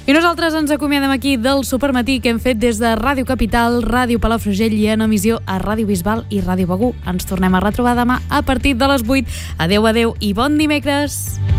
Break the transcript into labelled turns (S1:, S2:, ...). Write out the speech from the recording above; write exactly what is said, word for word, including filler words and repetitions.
S1: I nosaltres ens acomiadem aquí del Supermatí que hem fet des de Ràdio Capital, Ràdio Palafrugell i en emissió a Ràdio Bisbal i Ràdio Begur. Ens tornem a retrobar demà a partir de les vuit. Adeu, adeu i bon dimecres!